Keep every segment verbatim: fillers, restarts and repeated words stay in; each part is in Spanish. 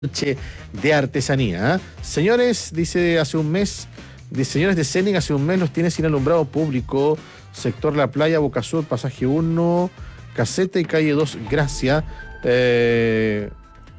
Noche de artesanía. ¿eh? Señores, dice hace un mes, dice, señores de Cening, hace un mes los tiene sin alumbrado público. Sector La Playa, Boca Sur, pasaje uno, Caseta y calle dos, Gracia. Eh,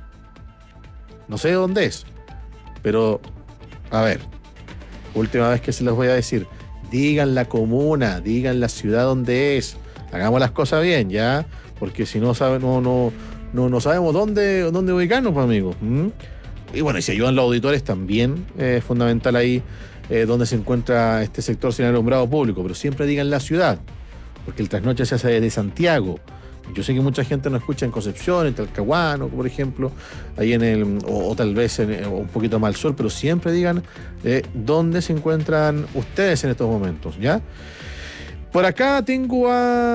no sé dónde es, pero a ver, última vez que se los voy a decir. Digan la comuna, digan la ciudad donde es. Hagamos las cosas bien, ¿ya? Porque si no saben, no, no. No, no sabemos dónde, dónde ubicarnos, pues, amigos. ¿Mm? Y bueno, y si ayudan los auditores también es eh, fundamental ahí eh, donde se encuentra este sector sin alumbrado público, pero siempre digan la ciudad, porque el trasnoche se hace desde Santiago. Yo sé que mucha gente nos escucha en Concepción, en Talcahuano, por ejemplo, ahí en el, o, o tal vez en, un poquito más al sur, pero siempre digan eh, dónde se encuentran ustedes en estos momentos, ¿ya? Por acá tengo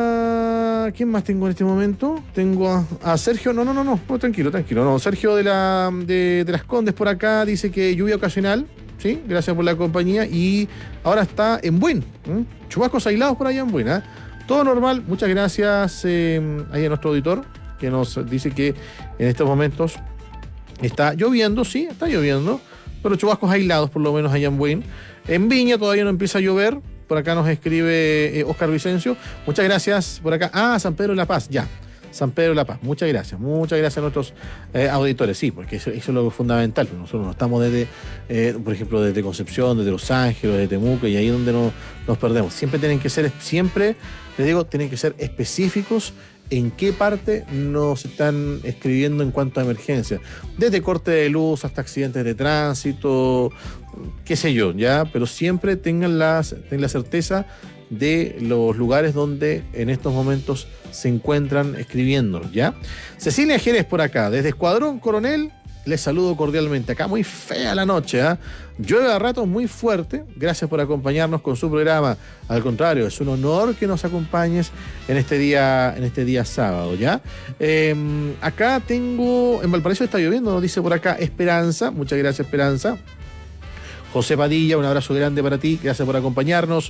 a... ¿Quién más tengo en este momento? Tengo a, a Sergio... No, no, no, no, no, tranquilo, tranquilo. No, Sergio de, la, de, de Las Condes por acá dice que lluvia ocasional. Sí, gracias por la compañía. Y ahora está en Buin. ¿eh? Chubascos aislados por allá en Buin. ¿eh? Todo normal. Muchas gracias eh, ahí a nuestro auditor que nos dice que en estos momentos está lloviendo. Sí, está lloviendo. Pero chubascos aislados por lo menos allá en Buin. En Viña todavía no empieza a llover. Por acá nos escribe eh, Oscar Vicencio. Muchas gracias por acá. Ah, San Pedro de la Paz, ya. San Pedro de la Paz. Muchas gracias. Muchas gracias a nuestros eh, auditores. Sí, porque eso, eso es lo fundamental. Nosotros no estamos desde, eh, por ejemplo, desde Concepción, desde Los Ángeles, desde Temuco, y ahí es donde no, nos perdemos. Siempre tienen que ser, siempre, les digo, tienen que ser específicos en qué parte nos están escribiendo en cuanto a emergencia. Desde corte de luz hasta accidentes de tránsito, qué sé yo, ya, pero siempre tengan, las, tengan la certeza de los lugares donde en estos momentos se encuentran escribiéndonos, ¿ya? Cecilia Jerez por acá, desde Escuadrón Coronel, les saludo cordialmente. Acá muy fea la noche, ¿eh? Llueve a ratos muy fuerte. Gracias por acompañarnos con su programa. Al contrario, es un honor que nos acompañes en este día, en este día sábado, ¿ya? Eh, acá tengo, en Valparaíso está lloviendo, nos dice por acá Esperanza. Muchas gracias, Esperanza. José Padilla, un abrazo grande para ti, gracias por acompañarnos.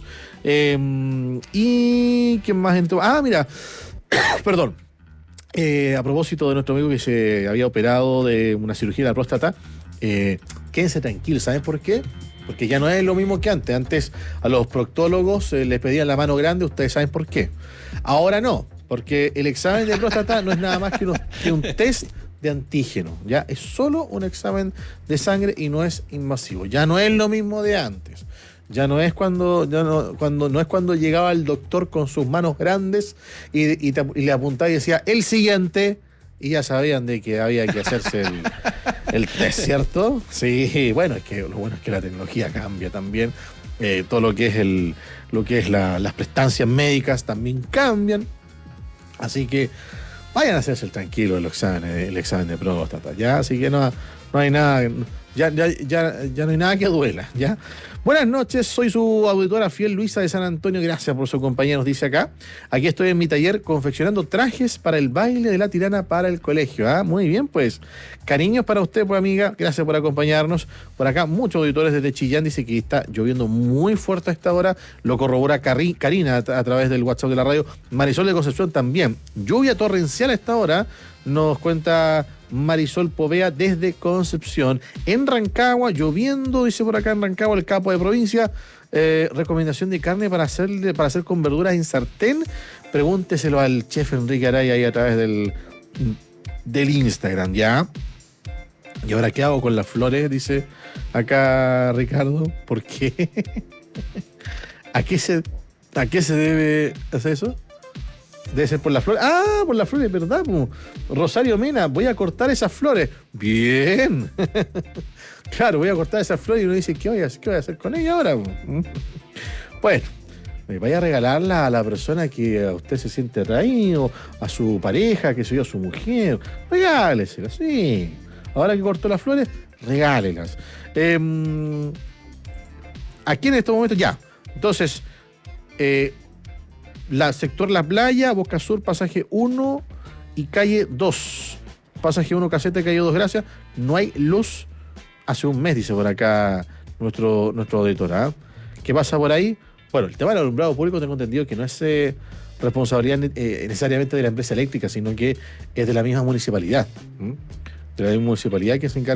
Eh, y ¿quién más entró? Ah, mira, perdón. Eh, a propósito de nuestro amigo que se había operado de una cirugía de la próstata, eh, quédense tranquilos, ¿saben por qué? Porque ya no es lo mismo que antes. Antes a los proctólogos eh, les pedían la mano grande, ustedes saben por qué. Ahora no, porque el examen de próstata no es nada más que, uno, que un test de antígeno, ya es solo un examen de sangre y no es invasivo. Ya no es lo mismo de antes. Ya no es cuando, ya no, cuando no es cuando llegaba el doctor con sus manos grandes y, y, te, y le apuntaba y decía el siguiente, y ya sabían de que había que hacerse el, el test, ¿cierto? Sí, bueno, es que lo bueno es que la tecnología cambia también. Eh, todo lo que es el, lo que es la, las prestancias médicas también cambian. Así que vayan a hacerse el tranquilo el examen, el examen de próstata, ¿ya? Así que no, no hay nada, ya, ya, ya, ya no hay nada que duela, ¿ya? Buenas noches, soy su auditora fiel Luisa de San Antonio, gracias por su compañía, nos dice acá. Aquí estoy en mi taller confeccionando trajes para el baile de la tirana para el colegio. ¿ah? Muy bien, pues. Cariños para usted, pues, amiga, gracias por acompañarnos. Por acá, muchos auditores desde Chillán dice que está lloviendo muy fuerte a esta hora. Lo corrobora Cari, Karina a, a través del WhatsApp de la radio. Marisol de Concepción también. Lluvia torrencial a esta hora, nos cuenta Marisol Povea desde Concepción. En Rancagua, lloviendo, dice por acá en Rancagua, el capo de provincia. Eh, recomendación de carne para hacer, para hacer con verduras en sartén. Pregúnteselo al chef Enrique Araya ahí a través del, del Instagram, ¿ya? ¿Y ahora qué hago con las flores? Dice acá Ricardo. ¿Por qué? ¿A qué se, a qué se debe hacer eso? Debe ser por las flores. Ah, por las flores, ¿verdad? Rosario Mena, voy a cortar esas flores. Bien. Claro, voy a cortar esas flores y uno dice, ¿qué voy a, qué voy a hacer con ella ahora? Bueno, vaya a regalarla a la persona que a usted se siente atraído, a su pareja, que sé yo, a su mujer. Regáleselas, sí. Ahora que cortó las flores, regálelas. Eh, aquí en estos momentos, ya. Entonces, eh, la sector La Playa, Boca Sur, pasaje uno y calle dos. Pasaje uno, Caseta, calle dos, gracias. No hay luz hace un mes, dice por acá nuestro, nuestro auditor. ¿eh? ¿Qué pasa por ahí? Bueno, el tema del alumbrado público tengo entendido que no es eh, responsabilidad eh, necesariamente de la empresa eléctrica, sino que es de la misma municipalidad. ¿Mm? de la municipalidad que se encarga